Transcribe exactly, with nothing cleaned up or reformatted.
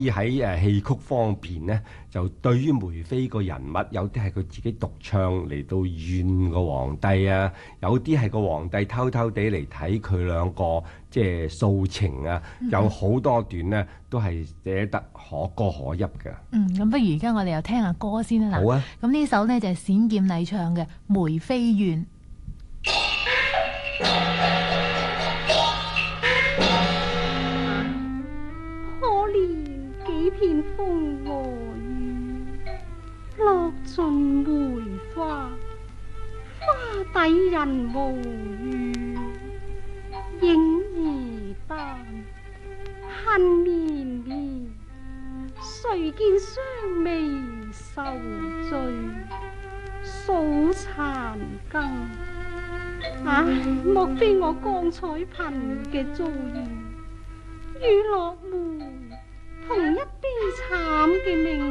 喺誒戲曲方面呢，就對於梅妃個人物，有啲係佢自己獨唱嚟到怨個皇帝啊，有啲係個皇帝偷偷地嚟睇佢兩個即係訴情啊，嗯、有好多段呢都係寫得可歌可泣嘅。 嗯，咁不如而家我哋又聽下歌先啦。 好啊。 咁呢首呢就係冼劍麗唱嘅《梅妃怨》。 片風和雨，落盡梅花，花底人無語。影兒丹，恨綿綿，誰見雙眉受罪，數殘羹。唉，莫非我剛才憑嘅遭遇，與落梅同一悲慘嘅命